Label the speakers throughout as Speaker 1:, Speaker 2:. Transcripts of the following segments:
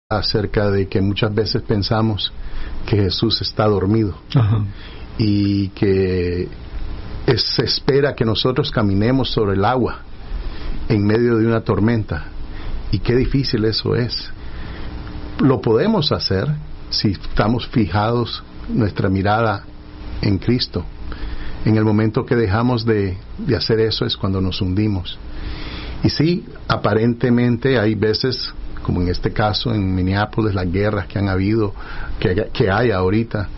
Speaker 1: acerca de que muchas veces pensamos que Jesús está dormido.
Speaker 2: Ajá.
Speaker 1: Y que se espera que nosotros caminemos sobre el agua en medio de una tormenta, y qué difícil eso es. Lo podemos hacer si estamos fijados nuestra mirada en Cristo. En el momento que dejamos de hacer eso es cuando nos hundimos. Y sí, aparentemente hay veces, como en este caso en Minneapolis, las guerras que han habido, que hay ahorita,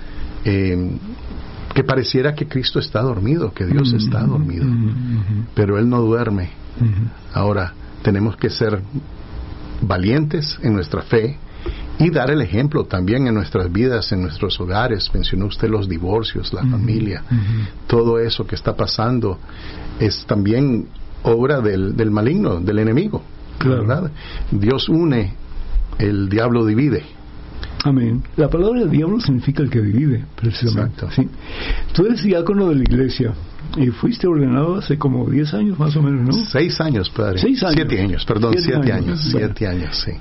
Speaker 1: que pareciera que Cristo está dormido, que Dios está dormido, pero Él no duerme. Ahora, tenemos que ser valientes en nuestra fe y dar el ejemplo también en nuestras vidas, en nuestros hogares. Mencionó usted los divorcios, la familia, todo eso que está pasando es también obra del maligno, del enemigo,
Speaker 2: claro.
Speaker 1: ¿Verdad? Dios une, el diablo divide.
Speaker 2: Amén. La palabra diablo significa el que divide, precisamente.
Speaker 1: Exacto.
Speaker 2: Sí. Tú eres diácono de la iglesia y fuiste ordenado hace como 10 años más o menos, ¿no?
Speaker 1: 6 años, padre.
Speaker 2: 6 años.
Speaker 1: 7 años, perdón, 7 años.
Speaker 2: Bueno.
Speaker 1: 7 años, sí.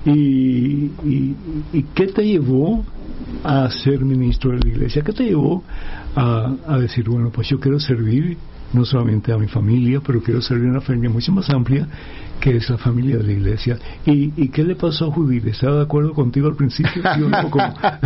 Speaker 2: ¿Y qué te llevó a ser ministro de la iglesia? ¿Qué te llevó a decir, bueno, pues yo quiero servir no solamente a mi familia, pero quiero servir a una familia mucho más amplia, que es la familia de la iglesia? ¿Y qué le pasó a Judith? ¿Estaba de acuerdo contigo al principio? ¿Sí o no?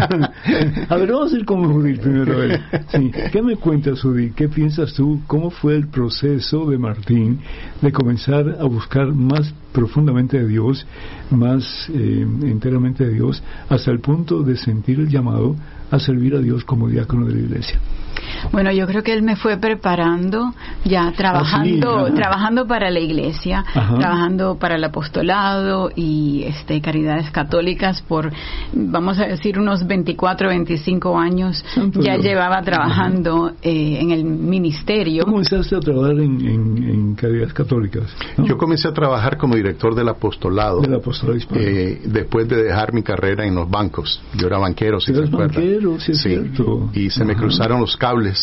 Speaker 2: A ver, vamos a ir con Judith primero. A ver. Sí. ¿Qué me cuentas, Judith? ¿Qué piensas tú? ¿Cómo fue el proceso de Martín de comenzar a buscar más profundamente de Dios, más enteramente de Dios, hasta el punto de sentir el llamado a servir a Dios como diácono de la iglesia?
Speaker 3: Bueno, yo creo que él me fue preparando ya trabajando para la iglesia, trabajando para el apostolado y caridades católicas por, vamos a decir, unos 24, 25 años. Ya llevaba trabajando en el ministerio.
Speaker 2: ¿Cómo comenzaste a trabajar en caridades católicas? ¿No?
Speaker 1: Yo comencé a trabajar como director del apostolado.
Speaker 2: Del apostolado hispano.
Speaker 1: Después de dejar mi carrera en los bancos. Yo era banquero, si se acuerda.
Speaker 2: Banquero, sí, es cierto.
Speaker 1: Y se me cruzaron los cables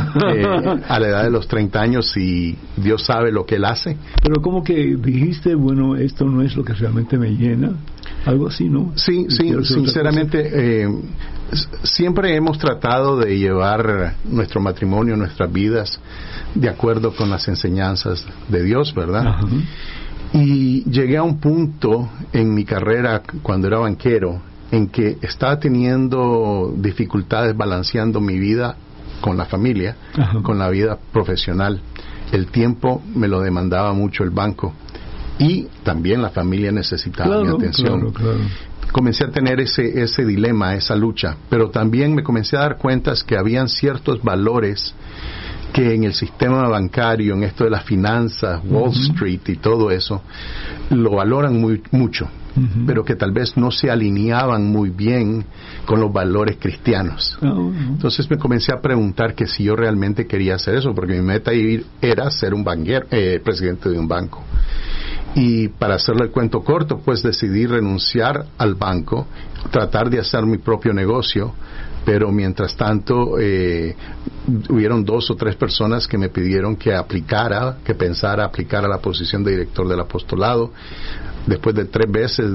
Speaker 1: a la edad de los 30 años, y Dios sabe lo que Él hace.
Speaker 2: Pero como que dijiste, bueno, esto no es lo que realmente me llena, algo así, ¿no?
Speaker 1: Sí, sinceramente, siempre hemos tratado de llevar nuestro matrimonio, nuestras vidas, de acuerdo con las enseñanzas de Dios, ¿verdad?
Speaker 2: Ajá.
Speaker 1: Y llegué a un punto en mi carrera, cuando era banquero, en que estaba teniendo dificultades balanceando mi vida con la familia, con la vida profesional. El tiempo me lo demandaba mucho el banco, y también la familia necesitaba mi atención.
Speaker 2: Claro.
Speaker 1: Comencé a tener ese dilema, esa lucha, pero también me comencé a dar cuenta que habían ciertos valores que en el sistema bancario, en esto de las finanzas, Wall Street y todo eso, lo valoran mucho, pero que tal vez no se alineaban muy bien con los valores cristianos. Entonces me comencé a preguntar que si yo realmente quería hacer eso, porque mi meta era ser un banquero, presidente de un banco. Y para hacerle el cuento corto, pues decidí renunciar al banco, tratar de hacer mi propio negocio, pero mientras tanto hubieron 2 o 3 personas que me pidieron que pensara aplicar a la posición de director del apostolado. Después de 3 veces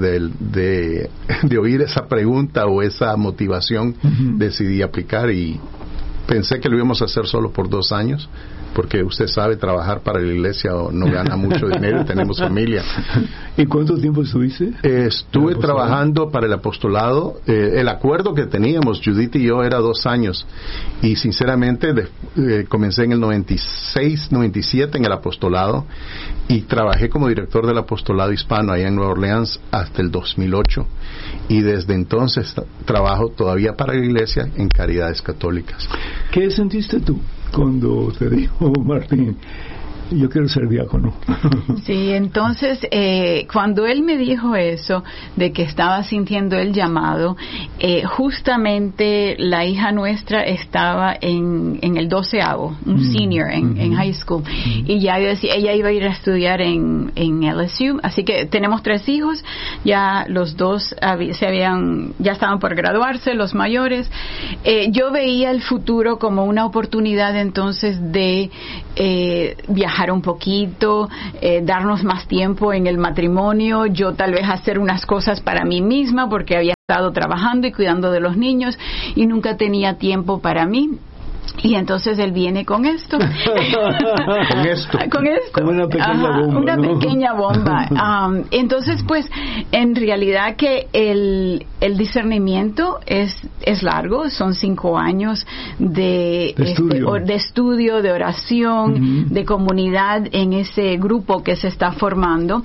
Speaker 1: de oír esa pregunta o esa motivación, decidí aplicar, y pensé que lo íbamos a hacer solo por 2 años, porque usted sabe, trabajar para la iglesia no gana mucho dinero, tenemos familia.
Speaker 2: ¿Y cuánto tiempo estuviste?
Speaker 1: Estuve trabajando para el apostolado. El acuerdo que teníamos, Judith y yo, era 2 años. Y sinceramente, comencé en el 96, 97 en el apostolado, y trabajé como director del apostolado hispano allá en Nueva Orleans hasta el 2008. Y desde entonces trabajo todavía para la iglesia en caridades católicas.
Speaker 2: ¿Qué sentiste tú cuando te dijo Martín, yo quiero ser diácono?
Speaker 3: Sí, entonces cuando él me dijo eso, de que estaba sintiendo el llamado, justamente la hija nuestra estaba en el 12avo, un senior en high school, y ya ella iba a ir a estudiar en LSU, así que tenemos 3 hijos, ya los 2 ya estaban por graduarse, los mayores. Yo veía el futuro como una oportunidad entonces de viajar relajar un poquito, darnos más tiempo en el matrimonio, yo tal vez hacer unas cosas para mí misma porque había estado trabajando y cuidando de los niños y nunca tenía tiempo para mí. Y entonces él viene con esto.
Speaker 1: con esto.
Speaker 2: Como una pequeña bomba.
Speaker 3: Una pequeña bomba. Entonces, pues, en realidad que el discernimiento es largo, son 5 años de estudio, de oración, de comunidad en ese grupo que se está formando.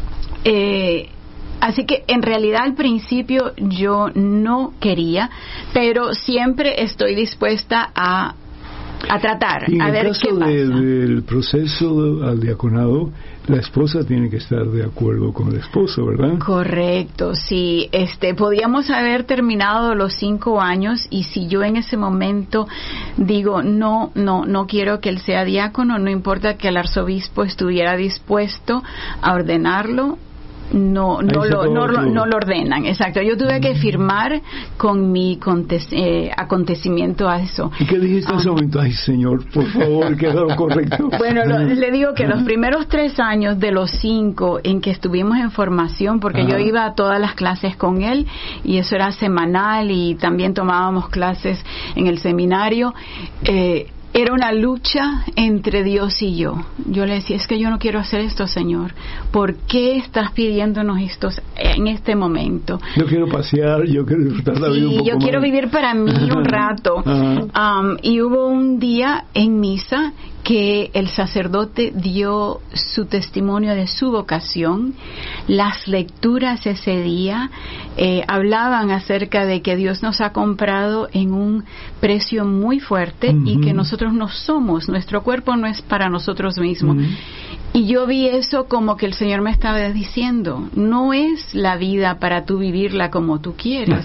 Speaker 3: Así que en realidad al principio yo no quería, pero siempre estoy dispuesta a tratar, a ver qué pasa.
Speaker 2: En el caso del proceso al diaconado, la esposa tiene que estar de acuerdo con el esposo, ¿verdad?
Speaker 3: Correcto, sí. Podíamos haber terminado los 5 años y si yo en ese momento digo no quiero que él sea diácono, no importa que el arzobispo estuviera dispuesto a ordenarlo, no lo ordenan, exacto. Yo tuve que firmar con mi acontecimiento a eso.
Speaker 2: ¿Y qué dijiste en ese momento? Ay, Señor, por favor, que haga lo correcto.
Speaker 3: Bueno, le digo que los primeros 3 años de los 5 en que estuvimos en formación, porque yo iba a todas las clases con él y eso era semanal y también tomábamos clases en el seminario, era una lucha entre Dios y yo. Yo le decía, es que yo no quiero hacer esto, Señor. ¿Por qué estás pidiéndonos esto en este momento?
Speaker 2: Yo quiero pasear, yo quiero disfrutar la vida un poco
Speaker 3: yo quiero vivir para mí un rato. Y hubo un día en misa que el sacerdote dio su testimonio de su vocación. Las lecturas ese día hablaban acerca de que Dios nos ha comprado en un precio muy fuerte y que nosotros no somos, nuestro cuerpo no es para nosotros mismos. Y yo vi eso como que el Señor me estaba diciendo, no es la vida para tú vivirla como tú quieres.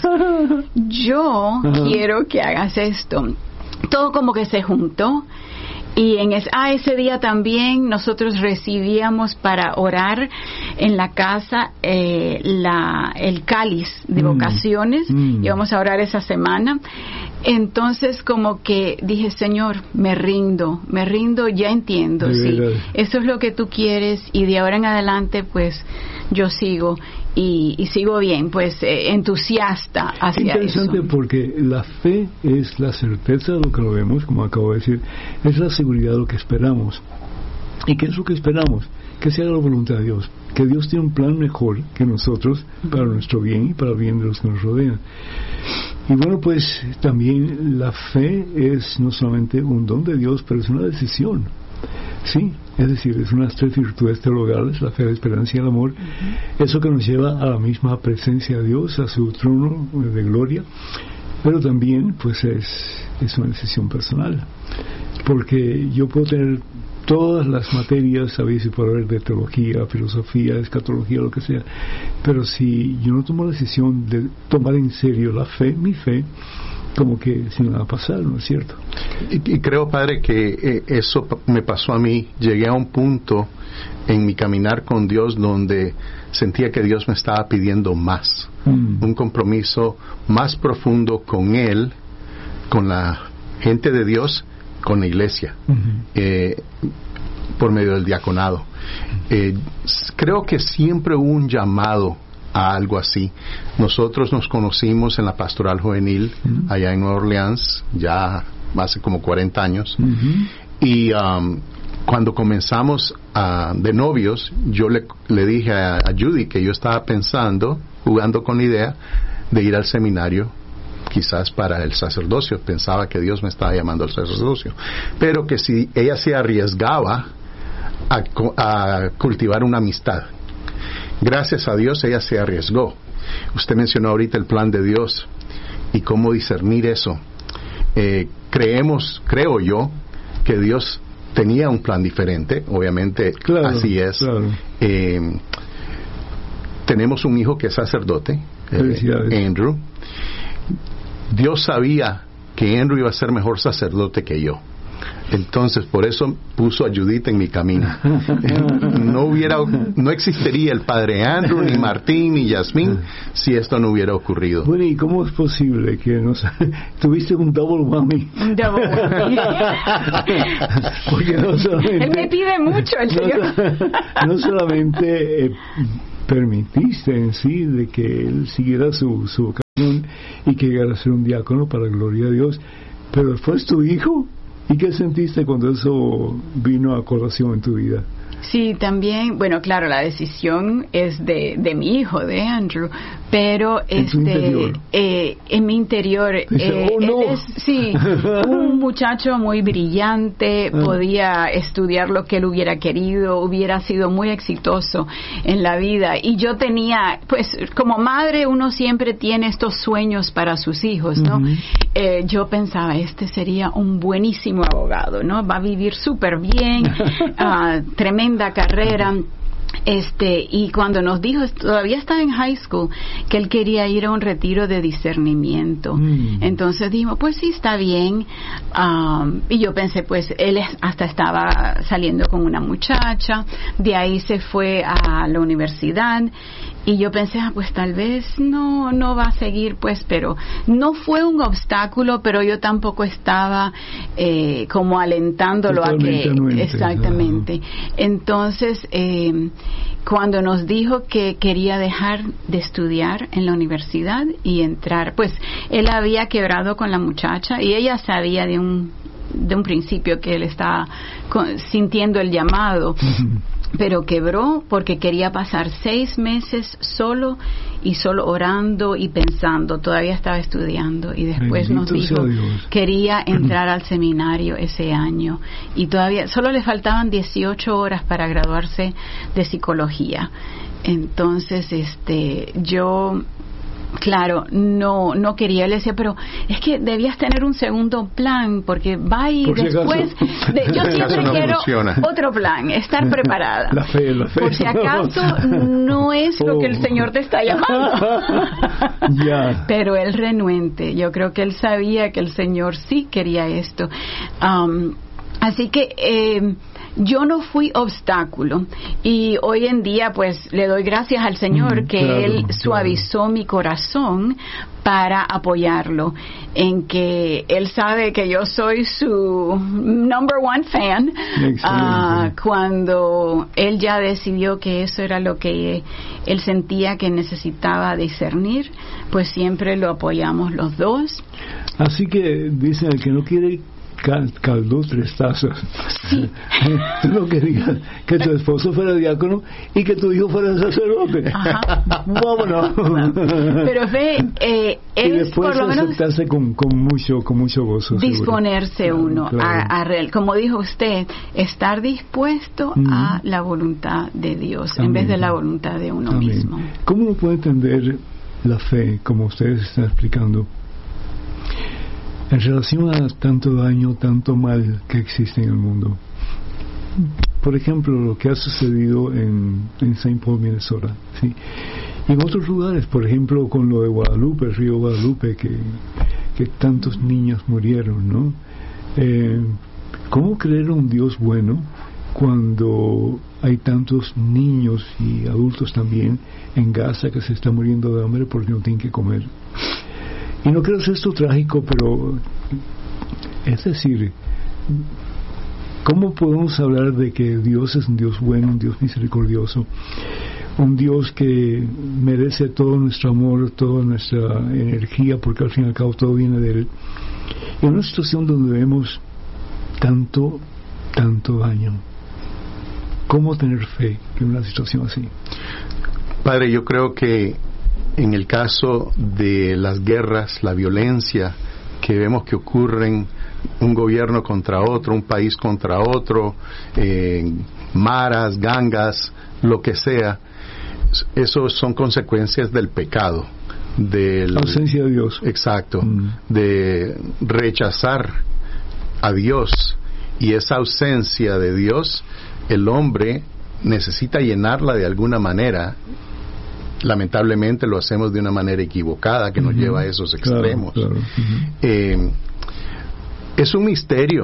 Speaker 3: Yo quiero que hagas esto. Todo como que se juntó. Y ese día también nosotros recibíamos para orar en la casa el cáliz de vocaciones. Íbamos a orar esa semana. Entonces como que dije, Señor, me rindo, ya entiendo, sí, eso es lo que tú quieres y de ahora en adelante pues yo sigo y sigo bien, pues entusiasta hacia eso.
Speaker 2: Interesante porque la fe es la certeza de lo que lo vemos, como acabo de decir, es la seguridad de lo que esperamos. ¿Y qué es lo que esperamos? Que se haga la voluntad de Dios, que Dios tiene un plan mejor que nosotros para nuestro bien y para el bien de los que nos rodean. Y bueno, pues también la fe es no solamente un don de Dios, pero es una decisión. Sí, es decir, es unas 3 virtudes teologales, la fe, la esperanza y el amor. Eso que nos lleva a la misma presencia de Dios, a su trono de gloria. Pero también, pues es una decisión personal. Porque yo puedo tener todas las materias, sabéis, y por haber de teología, filosofía, escatología, lo que sea, pero si yo no tomo la decisión de tomar en serio la fe, mi fe, como que se me va a pasar, ¿no es cierto?
Speaker 1: Y creo, padre, que eso me pasó a mí. Llegué a un punto en mi caminar con Dios donde sentía que Dios me estaba pidiendo más, un compromiso más profundo con Él, con la gente de Dios, con la iglesia, por medio del diaconado. Creo que siempre hubo un llamado a algo así. Nosotros nos conocimos en la pastoral juvenil allá en Nueva Orleans, ya hace como 40 años, y cuando comenzamos de novios, yo le dije a Judy que yo estaba pensando, jugando con la idea de ir al seminario, quizás para el sacerdocio. Pensaba que Dios me estaba llamando al sacerdocio, pero que si ella se arriesgaba a cultivar una amistad. Gracias a Dios ella se arriesgó. Usted mencionó ahorita el plan de Dios y cómo discernir eso. Creo yo que Dios tenía un plan diferente, obviamente, claro, así es. Claro. Tenemos un hijo que es sacerdote, Andrew. Dios sabía que Andrew iba a ser mejor sacerdote que yo. Entonces, por eso puso a Judith en mi camino. No existiría el padre Andrew, ni Martín, ni Yasmín, si esto no hubiera ocurrido.
Speaker 2: Bueno, ¿y cómo es posible que tuviste un double whammy?
Speaker 3: Un double whammy.
Speaker 2: Porque no solamente...
Speaker 3: Él me pide mucho, el Señor.
Speaker 2: No solamente permitiste en sí de que él siguiera su vocación y que llegara a ser un diácono para la gloria de Dios, pero fue tu hijo. ¿Y qué sentiste cuando eso vino a colación en tu vida?
Speaker 3: Sí, también, bueno, claro, la decisión es de mi hijo, de Andrew, pero en mi interior, él es, un muchacho muy brillante, podía estudiar lo que él hubiera querido, hubiera sido muy exitoso en la vida, y yo tenía, pues, como madre uno siempre tiene estos sueños para sus hijos, ¿no? Yo pensaba, este sería un buenísimo abogado, ¿no? Va a vivir súper bien, tremenda carrera. Y cuando nos dijo, todavía estaba en high school, que él quería ir a un retiro de discernimiento. Entonces dijimos, pues sí, está bien. Y yo pensé, pues él hasta estaba saliendo con una muchacha, de ahí se fue a la universidad. Y yo pensé, pues tal vez no va a seguir, pues, pero no fue un obstáculo, pero yo tampoco estaba como alentándolo totalmente a que... Exactamente. Entonces, cuando nos dijo que quería dejar de estudiar en la universidad y entrar, pues, él había quebrado con la muchacha y ella sabía de un principio que él estaba sintiendo el llamado. Pero quebró porque quería pasar 6 meses solo orando y pensando. Todavía estaba estudiando y después nos dijo quería entrar al seminario ese año y todavía solo le faltaban 18 horas para graduarse de psicología. Entonces yo claro, no quería. Él decía, pero es que debías tener un segundo plan, porque va y después... yo siempre quiero otro plan, estar preparada.
Speaker 2: La fe.
Speaker 3: Por si acaso no es lo que el Señor te está llamando.
Speaker 2: Yeah.
Speaker 3: Pero él renuente. Yo creo que él sabía que el Señor sí quería esto. Así que... yo no fui obstáculo y hoy en día pues le doy gracias al Señor que Él suavizó mi corazón para apoyarlo en que Él sabe que yo soy su number one fan. Cuando Él ya decidió que eso era lo que Él sentía que necesitaba discernir, pues siempre lo apoyamos los dos.
Speaker 2: Así que dice el que no quiere caldo 3 tazas.
Speaker 3: Sí.
Speaker 2: Tú no querías que tu esposo fuera diácono y que tu hijo fuera sacerdote.
Speaker 3: Ajá.
Speaker 2: Vámonos.
Speaker 3: Pero
Speaker 2: y después
Speaker 3: por lo menos
Speaker 2: aceptarse con mucho gozo.
Speaker 3: Disponerse
Speaker 2: seguro.
Speaker 3: uno
Speaker 2: claro.
Speaker 3: como dijo usted, estar dispuesto a la voluntad de Dios.
Speaker 2: Amén.
Speaker 3: En vez de la voluntad de uno
Speaker 2: Amén.
Speaker 3: mismo.
Speaker 2: ¿Cómo uno puede entender la fe, como ustedes están explicando, en relación a tanto daño, tanto mal que existe en el mundo? Por ejemplo, lo que ha sucedido en St. Paul, Minnesota, ¿sí? Y en otros lugares, por ejemplo, con lo de Guadalupe, el río Guadalupe, que tantos niños murieron, ¿no? ¿Cómo creer en un Dios bueno cuando hay tantos niños y adultos también en Gaza que se están muriendo de hambre porque no tienen que comer? Y no creo que sea esto trágico, pero es decir, ¿cómo podemos hablar de que Dios es un Dios bueno, un Dios misericordioso, un Dios que merece todo nuestro amor, toda nuestra energía, porque al fin y al cabo todo viene de Él, en una situación donde vemos tanto daño? ¿Cómo tener fe en una situación así?
Speaker 1: Padre, yo creo que en el caso de las guerras, la violencia que vemos que ocurren, un gobierno contra otro, un país contra otro, maras, gangas, lo que sea, eso son consecuencias del pecado,
Speaker 2: la ausencia de Dios.
Speaker 1: Exacto, de rechazar a Dios, y esa ausencia de Dios, el hombre necesita llenarla de alguna manera. Lamentablemente lo hacemos de una manera equivocada que nos lleva a esos extremos.
Speaker 2: Claro.
Speaker 1: Es un misterio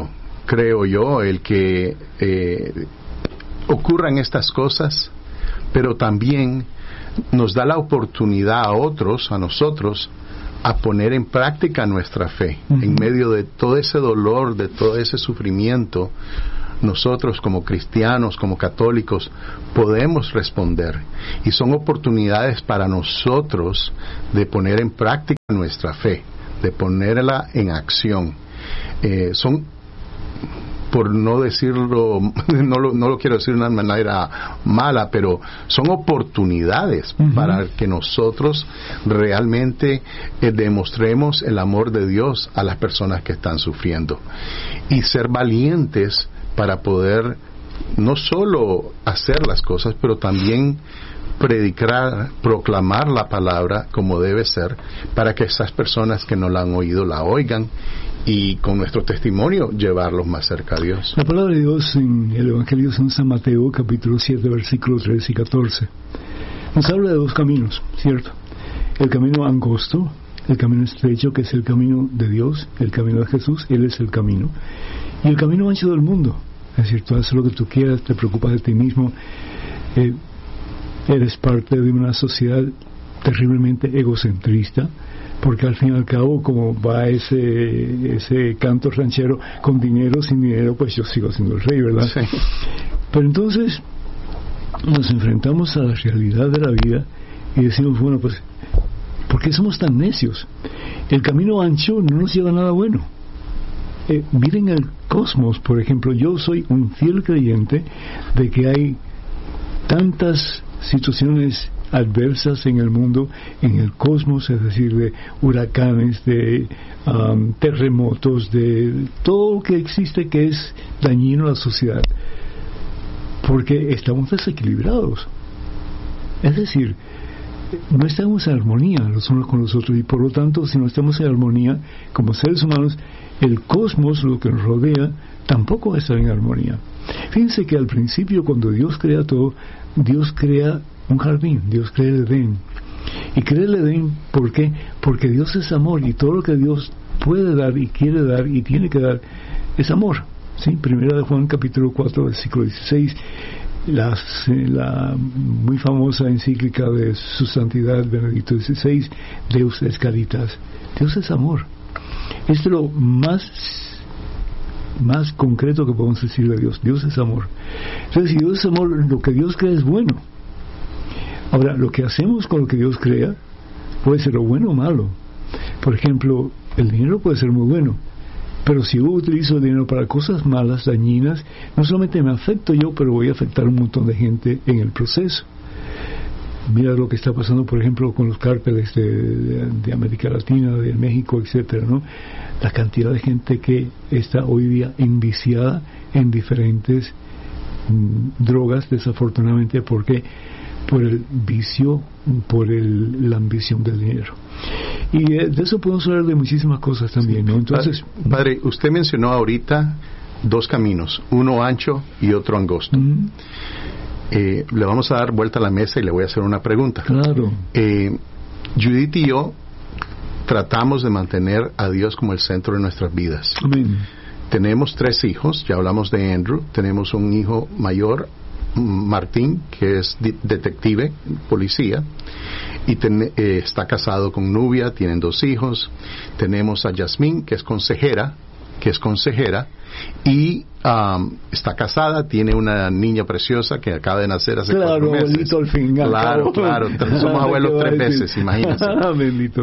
Speaker 1: creo yo, el que ocurran estas cosas, pero también nos da la oportunidad a nosotros, a poner en práctica nuestra fe. En medio de todo ese dolor, de todo ese sufrimiento, nosotros como cristianos, como católicos, podemos responder. Y son oportunidades para nosotros de poner en práctica nuestra fe, de ponerla en acción. Son, por no decirlo, no lo quiero decir de una manera mala, pero son oportunidades para que nosotros realmente demostremos el amor de Dios a las personas que están sufriendo, y ser valientes para poder no solo hacer las cosas, pero también predicar, proclamar la palabra como debe ser, para que esas personas que no la han oído la oigan, y con nuestro testimonio llevarlos más cerca a Dios.
Speaker 2: La palabra de Dios en el Evangelio de San Mateo, capítulo 7, versículos 13 y 14, nos habla de dos caminos, ¿cierto? El camino angosto, el camino estrecho, que es el camino de Dios, el camino de Jesús, Él es el camino, y el camino ancho del mundo. Es decir, tú haces lo que tú quieras, te preocupas de ti mismo, eres parte de una sociedad terriblemente egocentrista, porque al fin y al cabo, como va ese canto ranchero, con dinero, sin dinero, pues yo sigo siendo el rey, ¿verdad?
Speaker 1: Sí.
Speaker 2: Pero entonces nos enfrentamos a la realidad de la vida y decimos, bueno, pues, ¿por qué somos tan necios? El camino ancho no nos lleva a nada bueno. Miren el cosmos, por ejemplo. Yo soy un fiel creyente de que hay tantas situaciones adversas en el mundo, en el cosmos, es decir, de huracanes, de terremotos, de todo lo que existe que es dañino a la sociedad, porque estamos desequilibrados. Es decir, no estamos en armonía los unos con los otros, y por lo tanto, si no estamos en armonía como seres humanos, el cosmos, lo que nos rodea, tampoco va a estar en armonía. Fíjense que al principio, cuando Dios crea todo, Dios crea un jardín, Dios crea el Edén. Y crea el Edén, ¿por qué? Porque Dios es amor, y todo lo que Dios puede dar y quiere dar y tiene que dar es amor. ¿Sí? Primera de Juan, capítulo 4, versículo 16, la muy famosa encíclica de Su Santidad Benedicto XVI, Deus es Caritas. Dios es amor. Esto es lo más concreto que podemos decir de Dios. Dios es amor. Entonces, si Dios es amor, lo que Dios crea es bueno. Ahora, lo que hacemos con lo que Dios crea puede ser o bueno o malo. Por ejemplo, el dinero puede ser muy bueno, pero si yo utilizo el dinero para cosas malas, dañinas, no solamente me afecto yo, pero voy a afectar a un montón de gente en el proceso. Mira lo que está pasando, por ejemplo, con los cárteles de América Latina, de México, etcétera, ¿no? La cantidad de gente que está hoy día enviciada en diferentes drogas, desafortunadamente, porque por el vicio, por la ambición del dinero. Y de eso podemos hablar de muchísimas cosas también, ¿no? Entonces,
Speaker 1: Padre, usted mencionó ahorita dos caminos, uno ancho y otro angosto. Le vamos a dar vuelta a la mesa y le voy a hacer una pregunta.
Speaker 2: Claro.
Speaker 1: Judith y yo tratamos de mantener a Dios como el centro de nuestras vidas.
Speaker 2: Amén.
Speaker 1: Tenemos 3 hijos, ya hablamos de Andrew, tenemos un hijo mayor, Martín, que es detective, policía, y está casado con Nubia, tienen 2 hijos. Tenemos a Yasmín, que es consejera, y está casada, tiene una niña preciosa que acaba de nacer hace 4 meses.
Speaker 2: Abuelito al fin.
Speaker 1: Claro, somos abuelos 3 veces, imagínense.
Speaker 2: Bendito.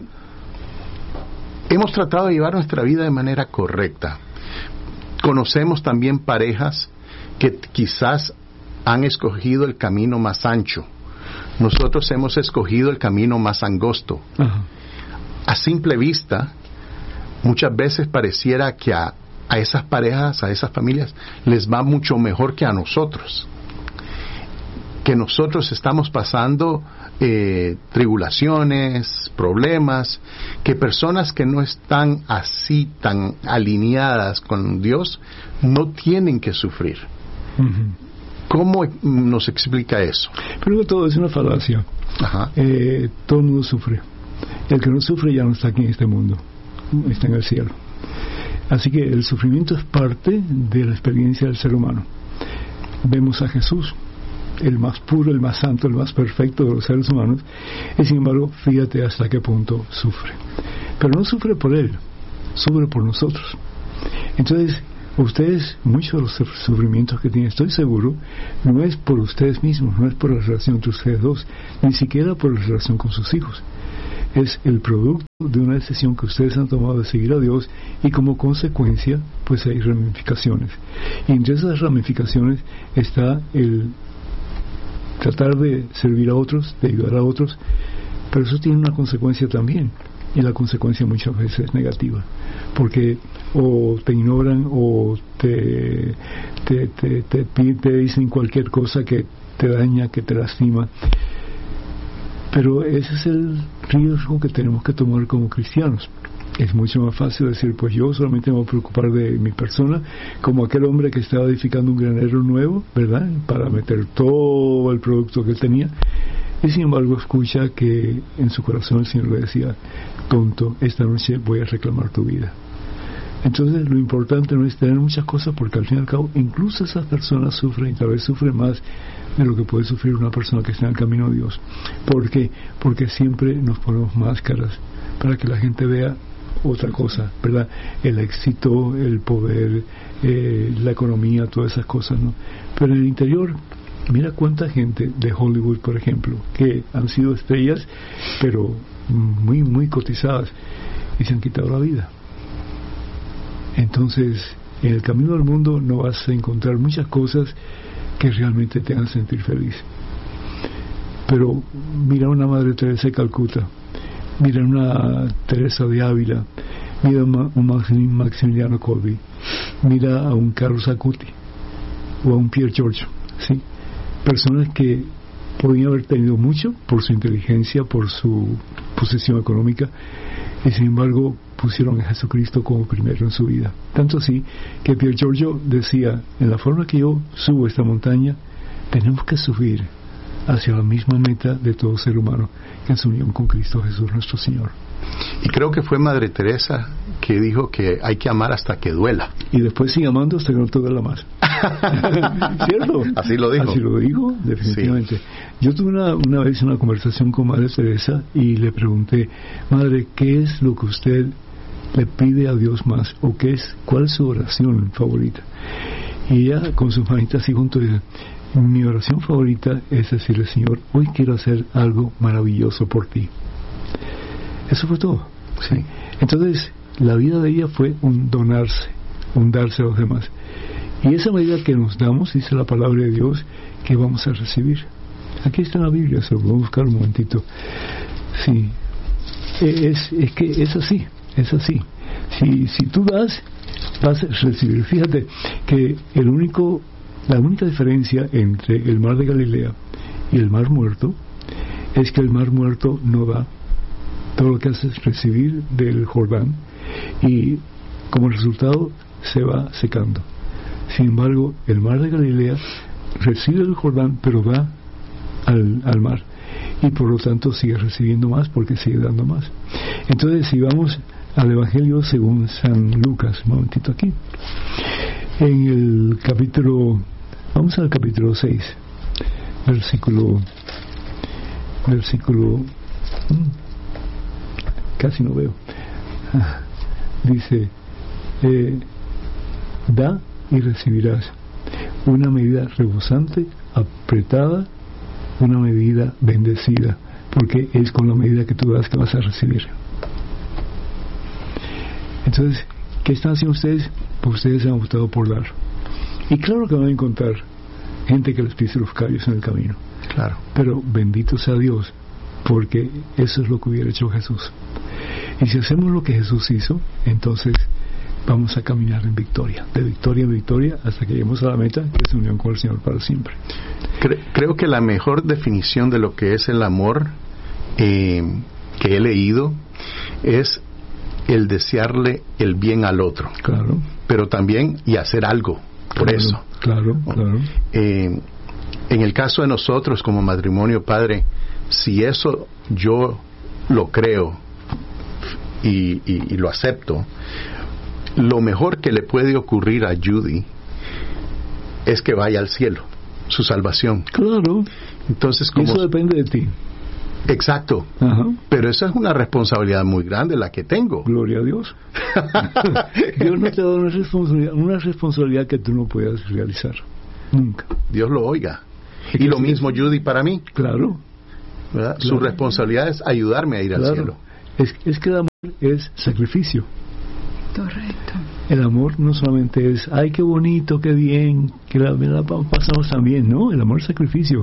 Speaker 1: Hemos tratado de llevar nuestra vida de manera correcta. Conocemos también parejas que quizás han escogido el camino más ancho. Nosotros hemos escogido el camino más angosto.
Speaker 2: Ajá.
Speaker 1: A simple vista, muchas veces pareciera que a esas parejas, a esas familias, les va mucho mejor que a nosotros. Que nosotros estamos pasando tribulaciones, problemas, que personas que no están así tan alineadas con Dios no tienen que sufrir.
Speaker 2: Uh-huh.
Speaker 1: ¿Cómo nos explica eso?
Speaker 2: Primero que todo, es una falacia.
Speaker 1: Ajá.
Speaker 2: Todo el mundo sufre. El que no sufre ya no está aquí en este mundo, está en el cielo. Así que el sufrimiento es parte de la experiencia del ser humano. Vemos a Jesús, el más puro, el más santo, el más perfecto de los seres humanos, y sin embargo, fíjate hasta qué punto sufre. Pero no sufre por Él, sufre por nosotros. Entonces, ustedes, muchos de los sufrimientos que tienen, estoy seguro, no es por ustedes mismos, no es por la relación entre ustedes dos, ni siquiera por la relación con sus hijos. Es el producto de una decisión que ustedes han tomado de seguir a Dios, y como consecuencia, pues hay ramificaciones. Y entre esas ramificaciones está el tratar de servir a otros, de ayudar a otros, pero eso tiene una consecuencia también, y la consecuencia muchas veces es negativa, porque o te ignoran o te dicen cualquier cosa que te daña, que te lastima. Pero ese es el riesgo que tenemos que tomar como cristianos. Es mucho más fácil decir, pues yo solamente me voy a preocupar de mi persona, como aquel hombre que estaba edificando un granero nuevo, ¿verdad?, para meter todo el producto que él tenía, y sin embargo escucha que en su corazón el Señor le decía, tonto, esta noche voy a reclamar tu vida. Entonces lo importante no es tener muchas cosas, porque al fin y al cabo incluso esas personas sufren, y tal vez sufren más de lo que puede sufrir una persona que está en el camino a Dios. ¿Por qué? Porque siempre nos ponemos máscaras para que la gente vea otra cosa, ¿verdad? El éxito, el poder, la economía, todas esas cosas, ¿no? Pero en el interior, mira cuánta gente de Hollywood, por ejemplo, que han sido estrellas, pero muy, muy cotizadas, y se han quitado la vida. Entonces, en el camino del mundo no vas a encontrar muchas cosas que realmente te hagan sentir feliz. Pero mira una Madre Teresa de Calcuta, mira una Teresa de Ávila, mira un Maximiliano Kolbe, mira a un Carlos Acuti o a un Pier Giorgio, ¿sí? Personas que podían haber tenido mucho por su inteligencia, por su posición económica, y sin embargo pusieron a Jesucristo como primero en su vida. Tanto así que Pier Giorgio decía, en la forma que yo subo esta montaña, tenemos que subir hacia la misma meta de todo ser humano, que es su unión con Cristo Jesús nuestro Señor.
Speaker 1: Y creo que fue Madre Teresa que dijo que hay que amar hasta que duela.
Speaker 2: Y después sigue amando hasta que no te duela más. ¿Cierto?
Speaker 1: Así lo dijo.
Speaker 2: Así lo dijo, definitivamente. Sí. Yo tuve una vez una conversación con Madre Teresa y le pregunté, Madre, ¿qué es lo que usted le pide a Dios más? ¿O cuál es su oración favorita? Y ella con sus manitas así junto dice, mi oración favorita es decirle, Señor, hoy quiero hacer algo maravilloso por ti. Eso fue todo. Sí. Entonces, la vida de ella fue un donarse, un darse a los demás. Y esa medida que nos damos, dice la palabra de Dios, que vamos a recibir. Aquí está en la Biblia, se lo voy a buscar un momentito. Sí, es que es así, es así. Si tú das, vas a recibir. Fíjate que la única diferencia entre el mar de Galilea y el mar muerto es que el mar muerto no da. Todo lo que hace es recibir del Jordán y como resultado se va secando. Sin embargo, el mar de Galilea recibe el Jordán, pero da al mar, y por lo tanto sigue recibiendo más porque sigue dando más. Entonces, si vamos al Evangelio según San Lucas, un momentito aquí, en el capítulo, vamos al capítulo 6, versículo casi no veo, dice, da y recibirás una medida rebosante, apretada, una medida bendecida, porque es con la medida que tú das que vas a recibir. Entonces, ¿qué están haciendo ustedes? Pues ustedes han optado por dar. Y claro que van a encontrar gente que les pise los callos en el camino.
Speaker 1: Claro.
Speaker 2: Pero bendito sea Dios, porque eso es lo que hubiera hecho Jesús. Y si hacemos lo que Jesús hizo, entonces vamos a caminar en victoria, de victoria en victoria, hasta que lleguemos a la meta, que es unión con el Señor para siempre.
Speaker 1: Creo que la mejor definición de lo que es el amor que he leído es el desearle el bien al otro.
Speaker 2: Claro.
Speaker 1: Pero también y hacer algo por eso.
Speaker 2: Claro.
Speaker 1: En el caso de nosotros como matrimonio, padre, si eso yo lo creo y lo acepto, lo mejor que le puede ocurrir a Judy es que vaya al cielo, su salvación.
Speaker 2: Claro.
Speaker 1: Entonces, como
Speaker 2: eso depende de ti.
Speaker 1: Exacto.
Speaker 2: Ajá.
Speaker 1: Pero esa es una responsabilidad muy grande la que tengo.
Speaker 2: Gloria a Dios. Dios no te da una responsabilidad que tú no puedas realizar. Nunca.
Speaker 1: Dios lo oiga. Y lo mismo Judy para mí.
Speaker 2: Claro.
Speaker 1: ¿Verdad?
Speaker 2: Claro.
Speaker 1: Su responsabilidad es ayudarme a ir al cielo.
Speaker 2: Es que el amor es sacrificio.
Speaker 3: Correcto.
Speaker 2: El amor no solamente es, ay, qué bonito, qué bien, que la pasamos tan bien. No, el amor es sacrificio.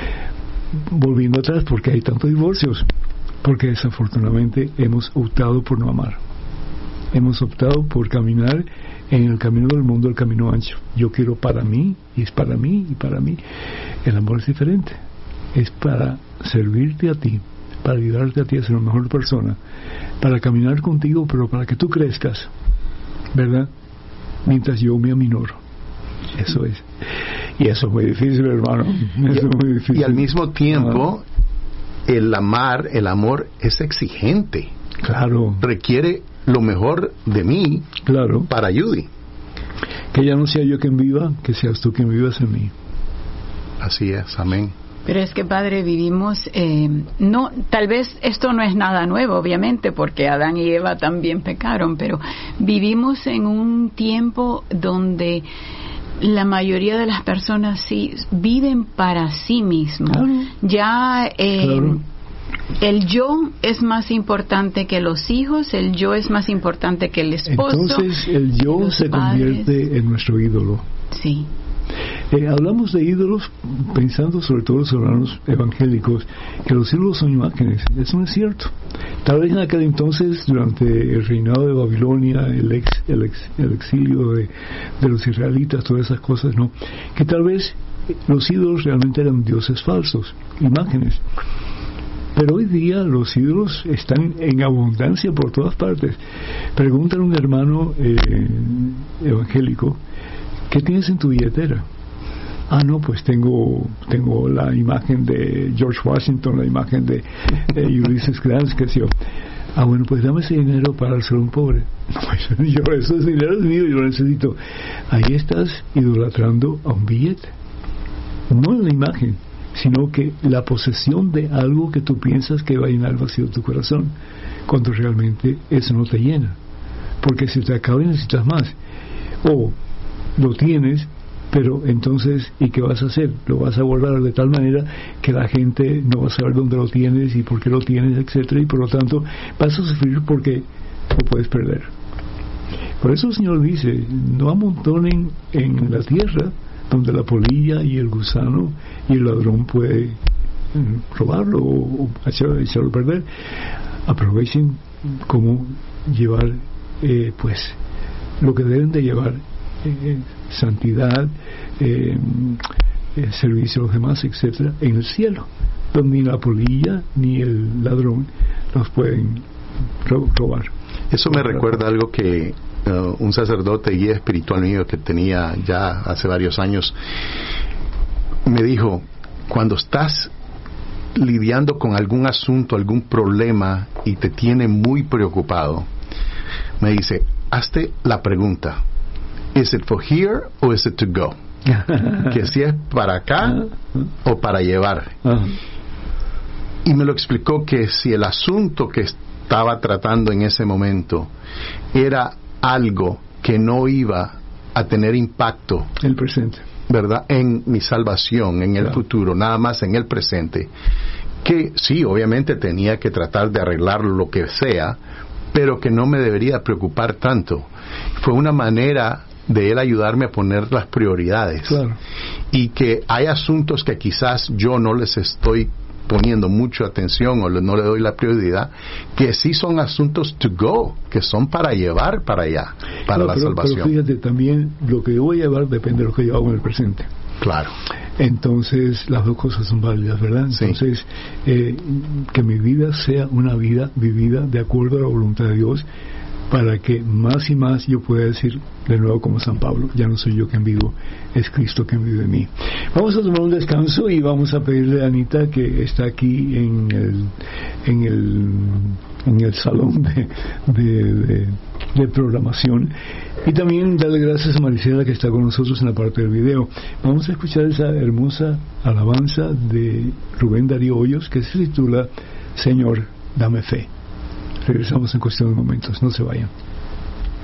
Speaker 2: Volviendo atrás, porque hay tantos divorcios, porque desafortunadamente hemos optado por no amar, hemos optado por caminar en el camino del mundo, el camino ancho. Yo quiero para mí, y es para mí, y para mí. El amor es diferente, es para servirte a ti, para ayudarte a ti a ser una mejor persona, para caminar contigo, pero para que tú crezcas, ¿verdad? Mientras yo me aminoro. Eso es. Y eso es muy difícil, hermano. Eso es muy difícil.
Speaker 1: Y al mismo tiempo, el amor es exigente.
Speaker 2: Claro.
Speaker 1: Requiere lo mejor de mí,
Speaker 2: claro,
Speaker 1: para Judy.
Speaker 2: Que ya no sea yo quien viva, que seas tú quien vivas en mí.
Speaker 1: Así es, amén.
Speaker 3: Pero es que, Padre, vivimos, no, tal vez esto no es nada nuevo, obviamente, porque Adán y Eva también pecaron, pero vivimos en un tiempo donde la mayoría de las personas sí viven para sí mismos.
Speaker 2: Claro.
Speaker 3: Ya
Speaker 2: Claro.
Speaker 3: el yo es más importante que los hijos, el yo es más importante que el esposo.
Speaker 2: Entonces el yo
Speaker 3: los
Speaker 2: se
Speaker 3: padres.
Speaker 2: convierte en nuestro ídolo.
Speaker 3: Sí.
Speaker 2: Hablamos de ídolos pensando sobre todo los hermanos evangélicos, que los ídolos son imágenes. Eso no es cierto. Tal vez en aquel entonces, durante el reinado de Babilonia, el exilio de los israelitas, todas esas cosas, ¿no? Que tal vez los ídolos realmente eran dioses falsos, imágenes. Pero hoy día los ídolos están en abundancia por todas partes. Pregúntale a un hermano evangélico, ¿qué tienes en tu billetera? Ah, no, pues tengo la imagen de George Washington, la imagen de Ulysses Grant, que sé yo. Ah, bueno, pues dame ese dinero para dárselo a un pobre. No, pues, ese dinero es mío, yo lo necesito. Ahí estás idolatrando a un billete. No en la imagen, sino que la posesión de algo que tú piensas que va a llenar el vacío de tu corazón, cuando realmente eso no te llena. Porque si te acaba y necesitas más. O lo tienes, pero entonces, ¿y qué vas a hacer? Lo vas a guardar de tal manera que la gente no va a saber dónde lo tienes y por qué lo tienes, etcétera, y por lo tanto vas a sufrir porque lo puedes perder. Por eso el Señor dice, no amontonen en la tierra donde la polilla y el gusano y el ladrón puede robarlo o echarlo a perder. Aprovechen cómo llevar pues lo que deben de llevar, santidad, servicio a los demás, etcétera, en el cielo, donde ni la polilla ni el ladrón los pueden robar.
Speaker 1: Eso me recuerda algo que un sacerdote guía espiritual mío que tenía ya hace varios años me dijo: cuando estás lidiando con algún asunto, algún problema y te tiene muy preocupado, me dice, hazte la pregunta, ¿is it for here or is it to go? Que si es para acá o para llevar. Y me lo explicó que si el asunto que estaba tratando en ese momento era algo que no iba a tener impacto,
Speaker 2: el presente,
Speaker 1: ¿verdad?, en mi salvación, en el futuro, nada más en el presente, que sí, obviamente tenía que tratar de arreglar lo que sea, pero que no me debería preocupar tanto. Fue una manera de él ayudarme a poner las prioridades.
Speaker 2: Claro.
Speaker 1: Y que hay asuntos que quizás yo no les estoy poniendo mucha atención o no le doy la prioridad, que sí son asuntos to go, que son para llevar para allá, para la salvación.
Speaker 2: Pero fíjate, también lo que yo voy a llevar depende de lo que yo hago en el presente.
Speaker 1: Claro.
Speaker 2: Entonces las dos cosas son válidas, ¿verdad?
Speaker 1: Sí.
Speaker 2: Entonces que mi vida sea una vida vivida de acuerdo a la voluntad de Dios, para que más y más yo pueda decir de nuevo como San Pablo, ya no soy yo quien vivo, es Cristo quien vive en mí. Vamos a tomar un descanso y vamos a pedirle a Anita, que está aquí en en el salón de programación. Y también darle gracias a Maricela, que está con nosotros en la parte del video. Vamos a escuchar esa hermosa alabanza de Rubén Darío Hoyos, que se titula Señor, dame fe. Regresamos en cuestión de momentos, no se vayan.